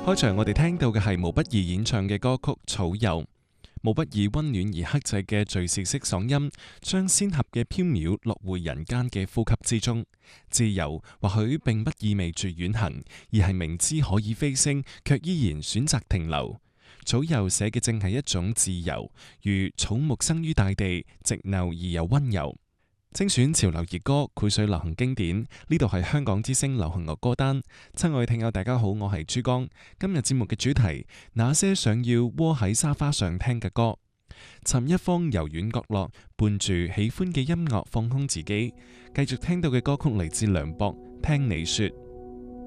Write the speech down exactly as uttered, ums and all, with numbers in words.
開場我哋聽到嘅係毛不易演唱嘅歌曲《草油》。毛不易溫暖而克制嘅敘事式嗓音，將仙俠嘅飄渺落回人間嘅呼吸之中。自由或許並不意味住遠行，而係明知可以飛升，卻依然選擇停留。草油寫嘅正係一種自由，如草木生於大地，直拗而又溫柔。精選潮流熱歌，膾炙流行經典。呢度係香港之聲流行樂歌單。親愛聽友大家好，我係珠江。今日節目嘅主題，那些想要窩喺沙發上聽嘅歌。尋一方柔軟角落，伴住喜歡嘅音樂放空自己。繼續聽到嘅歌曲嚟自梁博，聽你說。